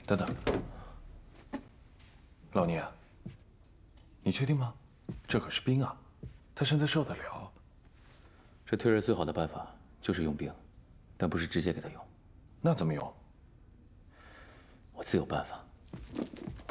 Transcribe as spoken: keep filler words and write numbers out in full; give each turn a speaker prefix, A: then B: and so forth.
A: 等等，老聂，你确定吗？这可是冰啊，他现在受得了。
B: 这退热最好的办法就是用冰，但不是直接给他用。
A: 那怎么用？
B: 我自有办法。